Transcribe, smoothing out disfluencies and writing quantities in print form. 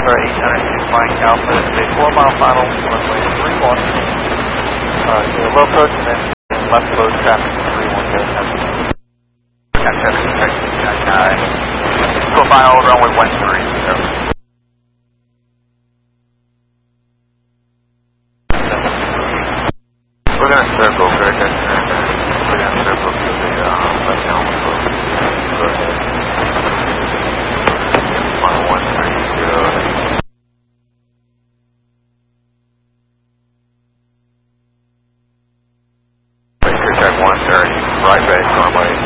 November 896 Mike Alpha, it's a 4-mile final, runway 31. Low approach and then left low traffic 31 go. Catch up, go final, runway 13. We're going to circle, correct? We're going to circle to the left helm. So go ahead. 1130. Clear check 130, right base, runway